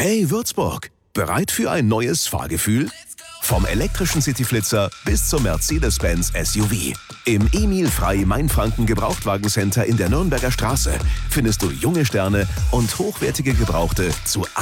Hey Würzburg, bereit für ein neues Fahrgefühl? Vom elektrischen Cityflitzer bis zum Mercedes-Benz SUV. Im Emil Frey Mainfranken Gebrauchtwagencenter in der Nürnberger Straße findest du junge Sterne und hochwertige Gebrauchte zu